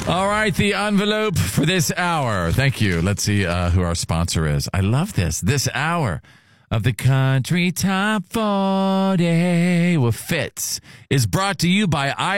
All right, the envelope for this hour. Thank you. Let's see who our sponsor is. I love this. This hour of the Country Top 40 with Fitz is brought to you by